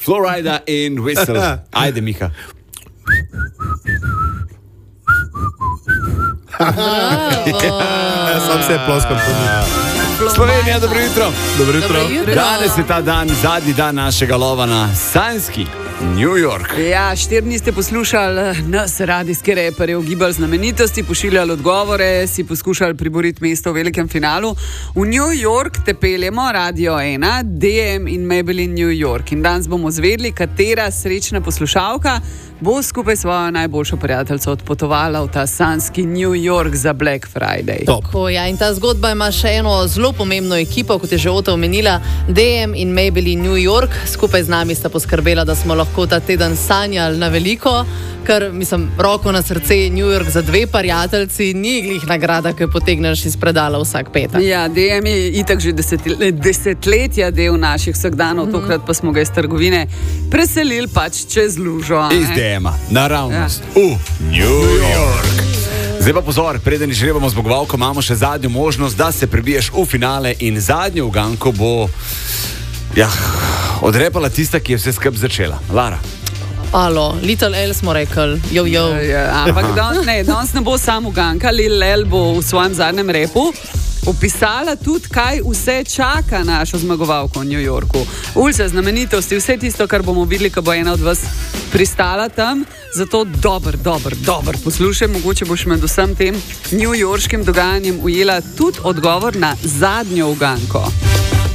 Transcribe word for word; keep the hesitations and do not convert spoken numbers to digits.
Florida in Whistle. Ajde, Miha. Sam se je ploskal. Slovenija, dobro jutro. Dobro jutro. Dobro jutro. Danes je ta dan, zadnji dan našega lova na sanjski New York. Ja, štiri dni ste poslušali nas, radijske reperje, ugibali znamenitosti, pošiljali odgovore, si poskušali priboriti mesto v velikem finalu. V New York te peljemo, Radio ena, D M in Maybelline New York. In danes bomo zvedli, katera srečna poslušalka bo skupaj svojo najboljšo prijateljico odpotovala v ta sanjski New York za Black Friday. Top. Ja, in ta zgodba ima še eno zelo pomembno ekipo, kot je že Ota omenila, D M in Maybelline New York. Skupaj z nami sta poskrbela, da smo lahko ta teden sanjali na veliko, ker, mislim, roko na srce, New York za dve prijateljci ni glih nagrada, ki jo potegneš iz predala vsak petek. Ja, D M je itak že desetle, desetletja del naših vsakdanov, mm-hmm. tokrat pa smo ga iz trgovine preselili pač čez lužo. Iz D M-a, naravnost, ja. v New York. Zdaj pa pozor, preden žrebamo zmagovalko, imamo še zadnjo možnost, da se prebiješ v finale in zadnjo uganko bo ja, odrepala tista, ki je vse skup začela. Lara. Alo, Little L smo rekli, jo, jo. Ja, ampak danes ne, danes ne bo samo uganka, Lil L bo v svojem zadnjem repu opisala tudi, kaj vse čaka našo zmagovalko v New Yorku. Ulice, znamenitosti, vse tisto, kar bomo videli, ko bo ena od vas pristala tam. Zato dober, dober, dober poslušaj, mogoče boš med vsem tem newyorškim dogajanjem ujela tudi odgovor na zadnjo uganko.